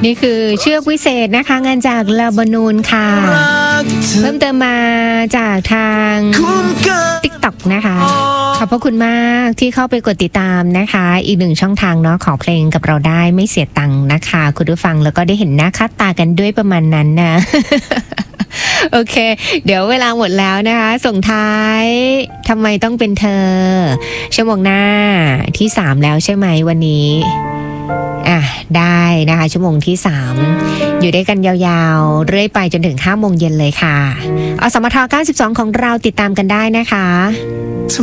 นี่คือเชือกวิเศษนะคะงานจากลาบานูนค่ะเพิ่มเติมมาจากทาง TikTok นะคะขอบพระคุณมากที่เข้าไปกดติดตามนะคะอีกหนึ่งช่องทางเนาะขอเพลงกับเราได้ไม่เสียตังค์นะคะคุณผู้ฟังแล้วก็ได้เห็นหน้าค่าตากันด้วยประมาณนั้นนะ โอเคเดี๋ยวเวลาหมดแล้วนะคะส่งท้ายทำไมต้องเป็นเธอชั่วโมงหน้าที่3แล้วใช่ไหมวันนี้ได้นะคะชั่วโมงที่3อยู่ด้วยกันยาวๆเรื่อยไปจนถึง5 โมงเย็นเลยค่ะอสมท92ของเราติดตามกันได้นะคะ